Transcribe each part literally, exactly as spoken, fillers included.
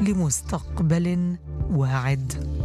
لمستقبل واعد.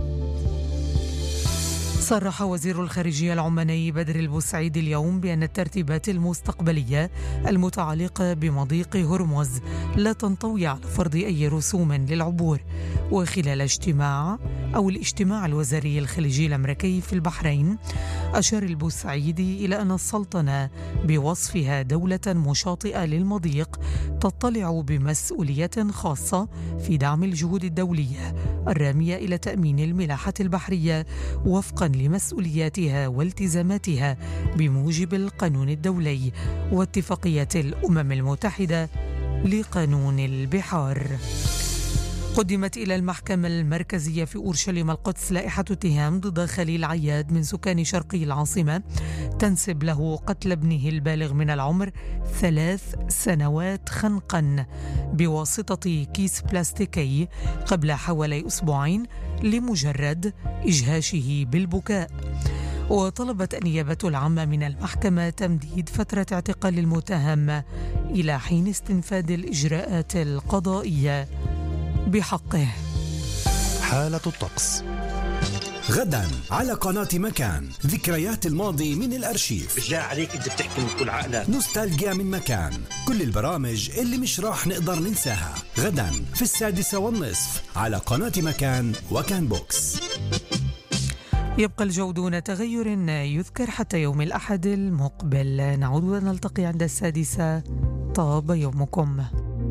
صرح وزير الخارجية العماني بدر البوسعيدي اليوم بأن الترتيبات المستقبلية المتعلقة بمضيق هرمز لا تنطوي على فرض أي رسوم للعبور. وخلال اجتماع أو الاجتماع الوزاري الخليجي الأمريكي في البحرين، أشار البوسعيدي إلى أن السلطنة بوصفها دولة مشاطئة للمضيق تطلع بمسؤولية خاصة في دعم الجهود الدولية الرامية إلى تأمين الملاحة البحرية وفقا لمسؤولياتها والتزاماتها بموجب القانون الدولي واتفاقية الأمم المتحدة لقانون البحار. قدمت إلى المحكمة المركزية في أورشليم القدس لائحة اتهام ضد خليل عياد من سكان شرقي العاصمة تنسب له قتل ابنه البالغ من العمر ثلاث سنوات خنقا بواسطة كيس بلاستيكي قبل حوالي أسبوعين لمجرد إجهاشه بالبكاء. وطلبت النيابة العامة من المحكمة تمديد فترة اعتقال المتهم إلى حين استنفاذ الإجراءات القضائية بحقه. حالة الطقس غدا على قناة مكان، ذكريات الماضي من الأرشيف. بالله عليك انت بتحكي من كل عقلك. نوستالجيا من مكان، كل البرامج اللي مش راح نقدر ننساها غدا في السادسة والنصف على قناة مكان وكان بوكس. يبقى الجو دون تغير يذكر حتى يوم الأحد المقبل. نعود ونلتقي عند السادسة. طاب يومكم.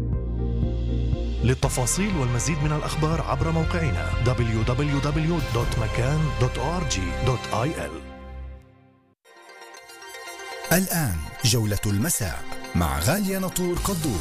للتفاصيل والمزيد من الأخبار عبر موقعنا دبليو دبليو دبليو دوت مكان دوت أو آر جي دوت آي إل. الآن جولة المساء مع غالية نطور قدور.